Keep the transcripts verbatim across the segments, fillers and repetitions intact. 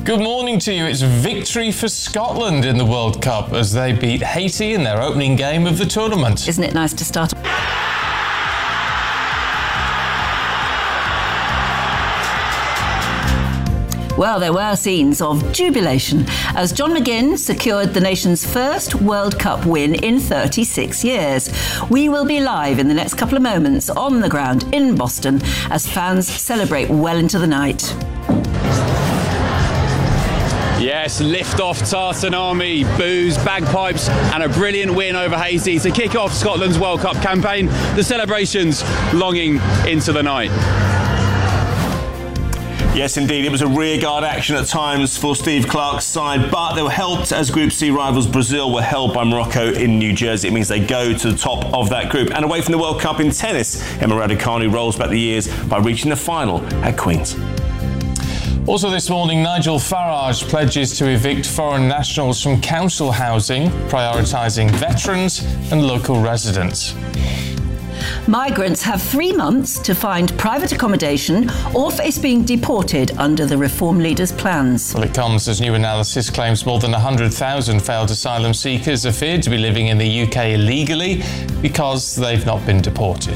Good morning to you. It's victory for Scotland in the World Cup as they beat Haiti in their opening game of the tournament. Isn't it nice to start? Well, there were scenes of jubilation as John McGinn secured the nation's first World Cup win in thirty-six years. We will be live in the next couple of moments on the ground in Boston as fans celebrate well into the night. Yes, lift off Tartan Army, boos, bagpipes and a brilliant win over Haiti to kick off Scotland's World Cup campaign. The celebrations longing into the night. Yes, indeed. It was a rearguard action at times for Steve Clarke's side, but they were helped as Group C rivals Brazil were held by Morocco in New Jersey. It means they go to the top of that group. And away from the World Cup in tennis, Emma Raducanu rolls back the years by reaching the final at Queen's. Also this morning, Nigel Farage pledges to evict foreign nationals from council housing, prioritising veterans and local residents. Migrants have three months to find private accommodation or face being deported under the Reform leaders' plans. Well, it comes as new analysis claims more than one hundred thousand failed asylum seekers are feared to be living in the U K illegally because they've not been deported.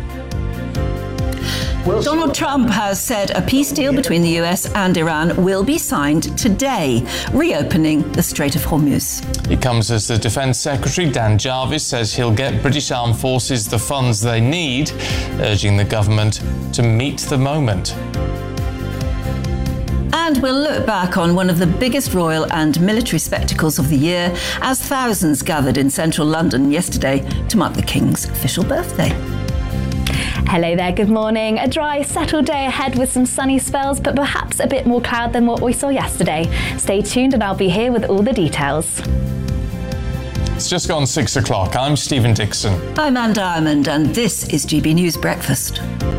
Donald Trump has said a peace deal between the U S and Iran will be signed today, reopening the Strait of Hormuz. It comes as the Defence Secretary, Dan Jarvis, says he'll get British Armed Forces the funds they need, urging the government to meet the moment. And we'll look back on one of the biggest royal and military spectacles of the year as thousands gathered in central London yesterday to mark the King's official birthday. Hello there, good morning. A dry, settled day ahead with some sunny spells, but perhaps a bit more cloud than what we saw yesterday. Stay tuned and I'll be here with all the details. It's just gone six o'clock. I'm Stephen Dixon. I'm Anne Diamond and this is G B News Breakfast.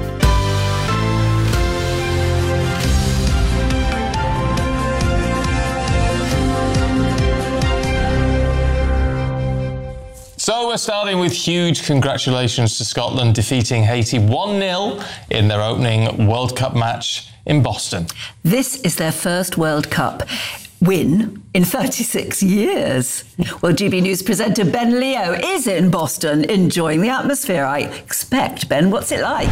So we're starting with huge congratulations to Scotland defeating Haiti one nil in their opening World Cup match in Boston. This is their first World Cup win in thirty-six years. Well, G B News presenter Ben Leo is in Boston enjoying the atmosphere, I expect. Ben, what's it like?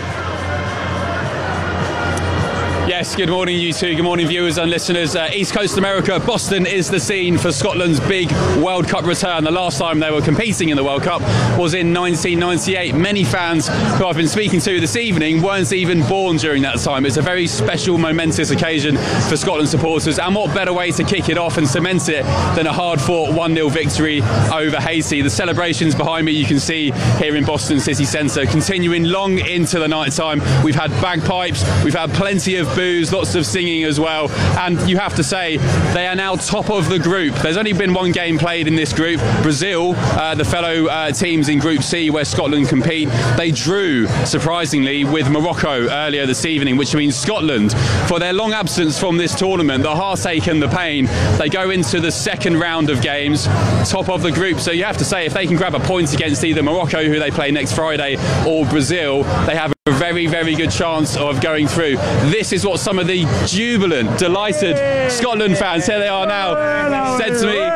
Yes, good morning you two, good morning viewers and listeners. Uh, East Coast America, Boston is the scene for Scotland's big World Cup return. The last time they were competing in the World Cup was in nineteen ninety-eight. Many fans who I've been speaking to this evening weren't even born during that time. It's a very special, momentous occasion for Scotland supporters, and what better way to kick it off and cement it than a hard-fought one nil victory over Haiti. The celebrations behind me you can see here in Boston city centre continuing long into the night time. We've had bagpipes, we've had plenty of booze, lots of singing as well, and you have to say they are now top of the group. There's only been one game played in this group. Brazil, uh, the fellow uh, teams in Group C where Scotland compete, they drew surprisingly with Morocco earlier this evening, which means Scotland, for their long absence from this tournament, the heartache and the pain, they go into the second round of games top of the group. So you have to say if they can grab a point against either Morocco, who they play next Friday, or Brazil, they have a very, very good chance of going through. This is what some of the jubilant, delighted Scotland fans, here they are now, said to me.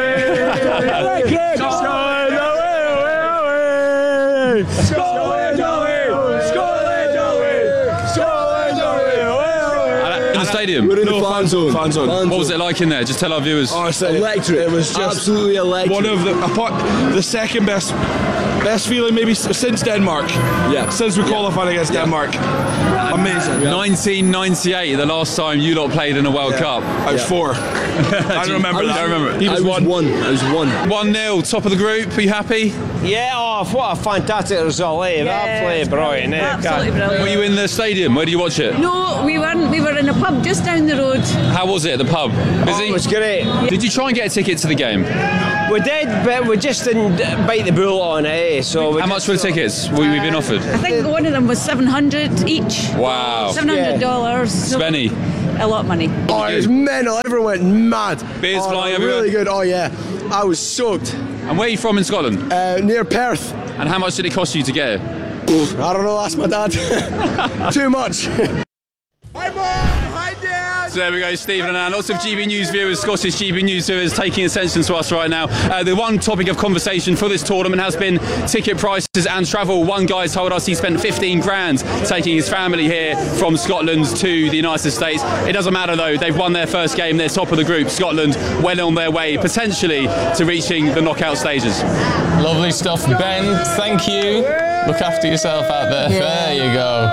In the stadium? We're in the fan zone. Fan zone. What was it like in there? Just tell our viewers. Oh, it's electric. It was just absolutely electric. One of the, apart, the second best best feeling maybe since Denmark. Yeah. Since we yeah. qualified against yeah. Denmark. Amazing. Yeah. nineteen ninety-eight, the last time you lot played in a World yeah. Cup. I was yeah. four. I don't remember I that. I don't remember. He was, I was one. one. I was one. one nil, top of the group. Are you happy? Yeah, oh, what a fantastic result, eh? Yeah, Absolutely brilliant, eh? Absolutely brilliant. Were you in the stadium? Where do you watch it? No, we weren't. We were in a pub just down the road. How was it at the pub? Busy? Oh, it was great. Did you try and get a ticket to the game? We did, but we just didn't bite the bullet on it, eh? So we How much were the tickets we, we've been offered? I think one of them was seven hundred each. Wow. seven hundred dollars. So Spenny. A lot of money. Oh, it was mental. Everyone went mad. Beers oh, flying no, really everywhere? good. Oh, yeah. I was soaked. And where are you from in Scotland? Uh, near Perth. And how much did it cost you to get here? I don't know, ask my dad. Too much. Hi, Mom. Hi, Dad. So there we go, Stephen and Anne. Lots of G B News viewers, Scottish G B News viewers taking attention to us right now. Uh, the one topic of conversation for this tournament has been ticket prices and travel. One guy told us he spent fifteen grand taking his family here from Scotland to the United States. It doesn't matter though, they've won their first game, they're top of the group. Scotland well on their way potentially to reaching the knockout stages. Lovely stuff, Ben. Thank you. Look after yourself out there. Yeah. There you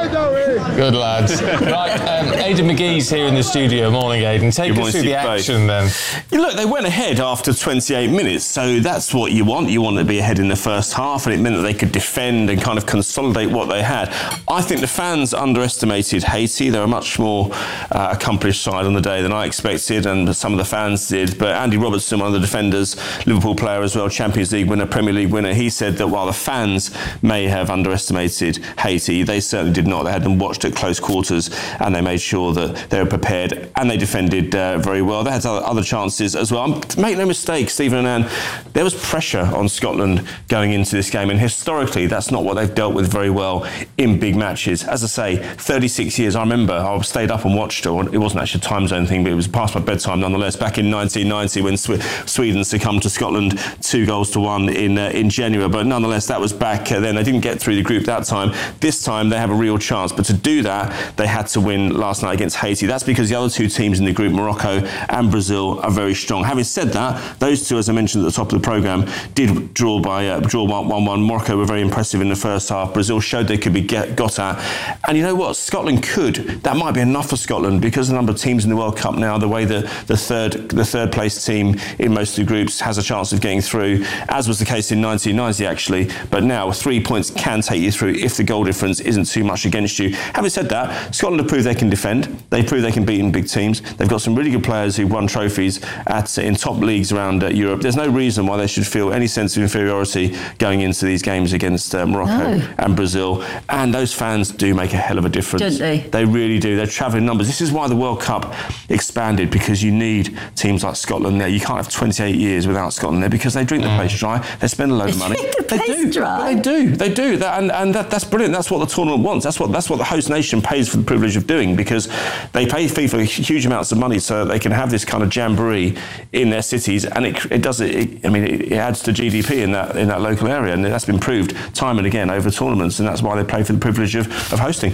go. Good lads. Right, um, Aidan McGee's here in the studio. Morning, Aidan. Take us through the action then. Yeah, look, they went ahead after twenty-eight minutes, so that's what you want. You want to be ahead in the first half, and it meant that they could defend and kind of consolidate what they had. I think the fans underestimated Haiti. They're a much more uh, accomplished side on the day than I expected, and some of the fans did. But Andy Robertson, one of the defenders, Liverpool player as well, Champions League winner, Premier League winner, he said that while the fans may have underestimated Haiti, they certainly did not. They had them watched at close quarters, and they made sure that they were prepared, and they defended uh, very well. They had other chances as well. Make no mistake, Stephen and Anne, there was pressure on Scotland going into this game, and historically that's not what they've dealt with very well in big matches. As I say, thirty-six years, I remember I stayed up and watched it. It wasn't actually a time zone thing, but it was past my bedtime nonetheless, back in nineteen ninety when Sw- Sweden succumbed to Scotland two goals to one in uh, in Genoa. But nonetheless, that was back uh, then. They didn't get through the group that time. This time they have a real chance, but to do that they had to win last night against Haiti. That's because the other two teams in the group, Morocco and Brazil, are very strong. Having said that, those two, as I mentioned at the top of the programme, did draw by uh, draw one one. Morocco were very impressive in the first half. Brazil showed they could be get, got at, and you know what, Scotland could. That might be enough for Scotland because the number of teams in the World Cup now, the way the the third the third place team in most of the groups has a chance of getting through, as was the case in nineteen ninety actually. But now three points can take you through if the goal difference isn't too much against you. Having said that, Scotland have proved they can defend. They've proved they can beat in big teams. They've got some really good players who won trophies at in top leagues around uh, Europe. There's no reason why they should feel any sense of inferiority going into these games against uh, Morocco no. and Brazil. And those fans do make a hell of a difference. Don't they? They really do. They're travelling numbers. This is why the World Cup expanded, because you need teams like Scotland there. You can't have twenty-eight years without Scotland there because they drink the place dry. They spend a load they of money. Drink the they place do. Dry. They do. They do. That, and and that, that's brilliant. That's what the tournament wants. That's what that's what the host nation pays for the privilege of doing, because they pay FIFA huge amounts of money so that they can have this kind of jamboree in their cities, and it it does it. it I mean, it, it adds to G D P in that in that local area, and that's been proved time and again over tournaments, and that's why they pay for the privilege of, of hosting.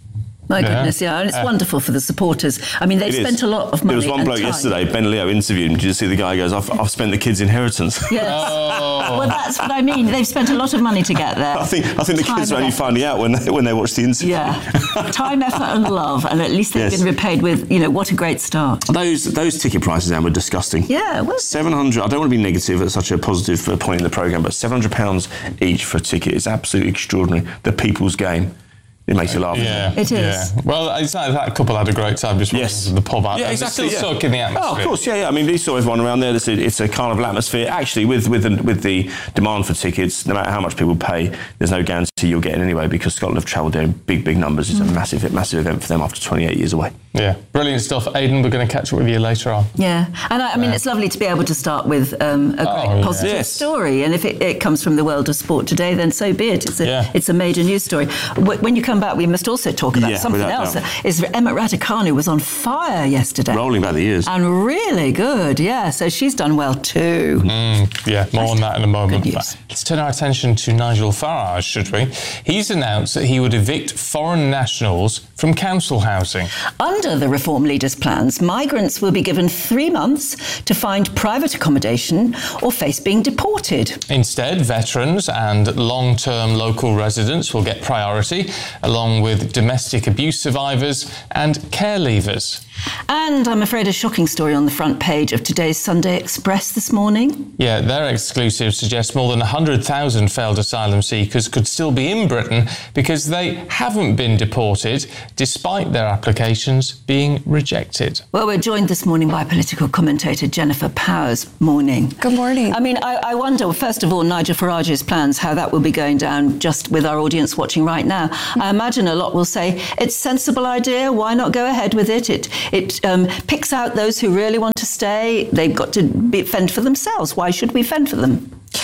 My yeah. goodness, yeah, and it's uh, wonderful for the supporters. I mean, they've it spent is. a lot of money. There was one and bloke time. yesterday, Ben Leo, interviewed him. Did you see the guy goes, I've, I've spent the kids' inheritance. Yes. Oh. Well, that's what I mean. They've spent a lot of money to get there. I think I think the time kids are only finding out when they, when they watch the interview. Yeah. Time, effort and love, and at least they've yes. been repaid with, you know, what a great start. Those those ticket prices, Anne, were disgusting. Yeah, well, seven hundred, I don't want to be negative at such a positive point in the programme, but seven hundred pounds each for a ticket is absolutely extraordinary. The people's game. It makes you laugh. Yeah, it is. Yeah. Well, it's like that couple had a great time just yes. the pub out yeah, there. exactly. Still yeah. soaking the atmosphere. Oh, of course, yeah, yeah. I mean, we saw everyone around there. It's a, it's a carnival atmosphere. Actually, with with the, with the demand for tickets, no matter how much people pay, there's no guarantee you'll get in anyway, because Scotland have travelled there in big, big numbers. It's mm. a massive, massive event for them after twenty-eight years away. Yeah, brilliant stuff. Aidan, we're going to catch up with you later on. Yeah, and I, I mean, yeah. it's lovely to be able to start with um, a great oh, positive yeah. yes. story. And if it, it comes from the world of sport today, then so be it. It's a, yeah. it's a major news story. W- when you come back, we must also talk about yeah, something else. That is Emma Raducanu was on fire yesterday. Rolling by the ears. And really good, yeah. So she's done well too. Mm, yeah, more on that in a moment. Good news. Let's turn our attention to Nigel Farage, should we? He's announced that he would evict foreign nationals from council housing. Under the Reform Leaders' plans, migrants will be given three months to find private accommodation or face being deported. Instead, veterans and long-term local residents will get priority, along with domestic abuse survivors and care leavers. And I'm afraid a shocking story on the front page of today's Sunday Express this morning. Yeah, their exclusive suggests more than one hundred thousand failed asylum seekers could still be in Britain because they haven't been deported, despite their applications being rejected. Well, we're joined this morning by political commentator Jennifer Powers. Morning. Good morning. I mean, I, I wonder, first of all, Nigel Farage's plans, how that will be going down just with our audience watching right now. I imagine a lot will say, it's a sensible idea, why not go ahead with it? It It um, picks out those who really want to stay. They've got to be, fend for themselves. Why should we fend for them?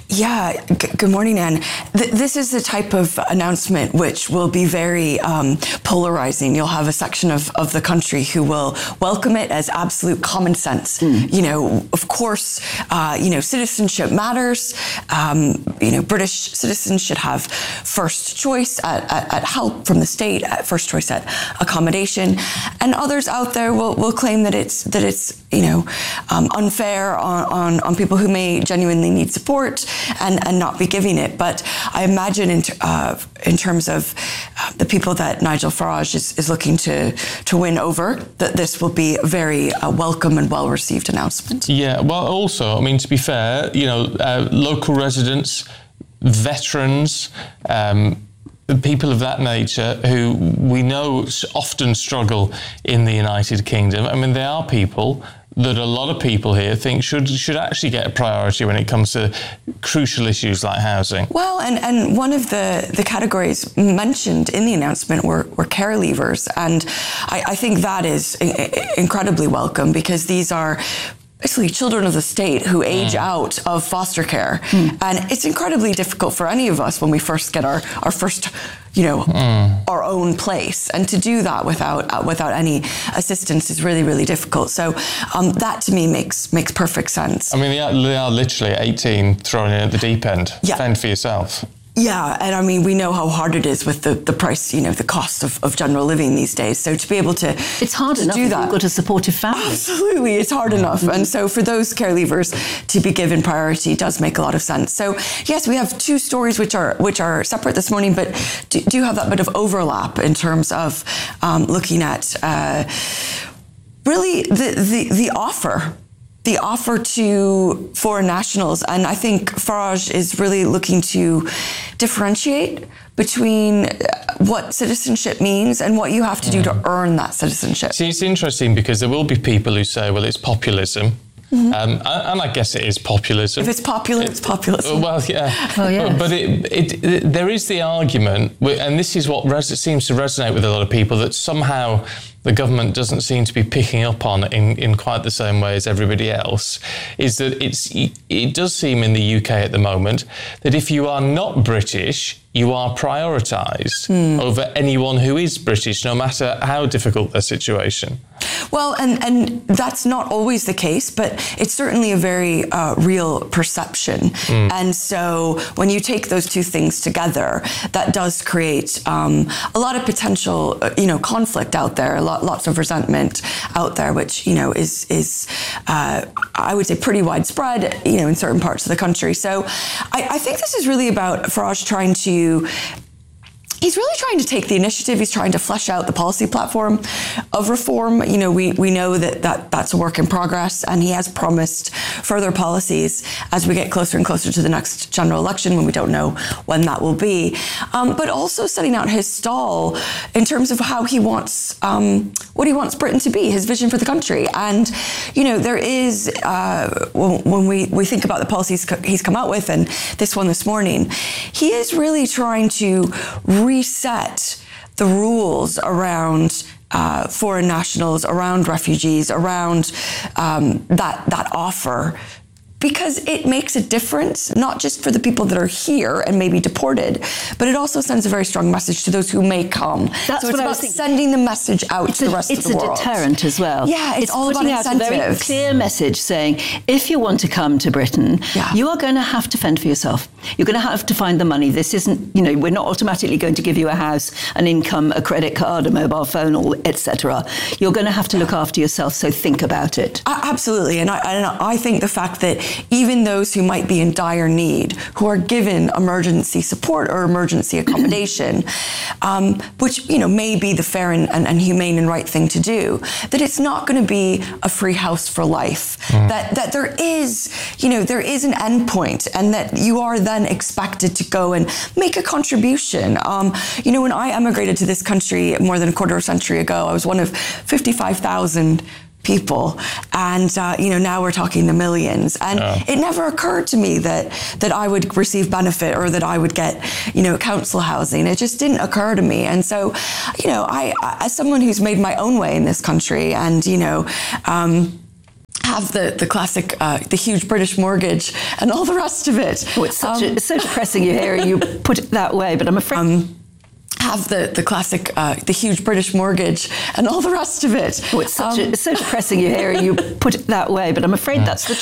Yeah, G- good morning, Anne. Th- this is the type of announcement which will be very um, polarizing. You'll have a section of, of the country who will welcome it as absolute common sense. Mm. You know, of course, uh, you know, citizenship matters. Um, you know, British citizens should have first choice at, at, at help from the state, at first choice at accommodation. And others out there will, will claim that it's, that it's you know, um, unfair on, on, on people who may genuinely need support. And, and not be giving it. But I imagine in, uh, in terms of uh, the people that Nigel Farage is, is looking to, to win over, that this will be a very uh, welcome and well-received announcement. Yeah, well, also, I mean, to be fair, you know, uh, local residents, veterans, um, people of that nature who we know often struggle in the United Kingdom. I mean, they are people that a lot of people here think should should actually get a priority when it comes to crucial issues like housing. Well, and, and one of the, the categories mentioned in the announcement were, were care leavers. And I, I think that is I- incredibly welcome, because these are basically children of the state who age mm. out of foster care. Mm. And it's incredibly difficult for any of us when we first get our, our first, you know, mm. our own place. And to do that without uh, without any assistance is really, really difficult. So um, that to me makes makes perfect sense. I mean, they are, they are literally eighteen thrown in at the deep end. Yeah. Fend for yourself. Yeah, and I mean, we know how hard it is with the, the price, you know, the cost of, of general living these days. So to be able to It's hard to enough do if that, you've got a supportive family. Absolutely, it's hard enough. Mm-hmm. And so for those care leavers to be given priority does make a lot of sense. So yes, we have two stories which are which are separate this morning, but do, do have that bit of overlap in terms of um, looking at uh, really the, the, the offer. The offer to foreign nationals. And I think Farage is really looking to differentiate between what citizenship means and what you have to do to earn that citizenship. See, it's interesting because there will be people who say, well, it's populism. Mm-hmm. Um, and I guess it is populism. If it's popular, it, it's populism. Well, yeah. Oh, yes. But, but it, it, it, there is the argument, and this is what res- seems to resonate with a lot of people, that somehow the government doesn't seem to be picking up on in, in quite the same way as everybody else, is that it's it does seem in the U K at the moment that if you are not British, you are prioritised mm. over anyone who is British, no matter how difficult their situation. Well, and, and that's not always the case, but it's certainly a very uh, real perception. Mm. And so when you take those two things together, that does create um, a lot of potential, uh, you know, conflict out there, a lot, lots of resentment out there, which, you know, is, is uh, I would say pretty widespread, you know, in certain parts of the country. So I, I think this is really about Farage trying to He's really trying to take the initiative. He's trying to flesh out the policy platform of reform. You know, we, we know that, that that's a work in progress, and he has promised further policies as we get closer and closer to the next general election, when we don't know when that will be. Um, but also setting out his stall in terms of how he wants, um, what he wants Britain to be, his vision for the country. And, you know, there is, uh, when, when we, we think about the policies he's come out with, and this one this morning, he is really trying to reset the rules around uh, foreign nationals, around refugees, around um, that that offer, because it makes a difference, not just for the people that are here and may be deported, but it also sends a very strong message to those who may come. That's so it's what about I was thinking. Sending the message out it's to a, the rest of the world. It's a deterrent as well. Yeah, it's, it's all about putting out incentives. a very clear message saying, if you want to come to Britain, yeah. you are going to have to fend for yourself. You're going to have to find the money. This isn't, you know, we're not automatically going to give you a house, an income, a credit card, a mobile phone, or et cetera. You're going to have to look after yourself, so think about it. Uh, absolutely. And I, and I think the fact that even those who might be in dire need, who are given emergency support or emergency accommodation, um, which, you know, may be the fair and, and, and humane and right thing to do, that it's not going to be a free house for life, mm. that that there is, you know, there is an end point, and that you are then expected to go and make a contribution. Um, you know, when I emigrated to this country more than a quarter of a century ago, I was one of fifty-five thousand people, and uh, you know, now we're talking the millions, and yeah. it never occurred to me that that I would receive benefit or that I would get, you know, council housing. It just didn't occur to me. And so, you know, I, as someone who's made my own way in this country, and you know, um, have the, the classic, uh, the huge British mortgage and all the rest of it. Oh, it's, such um, a, it's so depressing you hearing you put it that way, but I'm afraid... Um, have the, the classic, uh, the huge British mortgage and all the rest of it. Oh, it's, such um, a, it's so depressing you hearing you put it that way, but I'm afraid that's the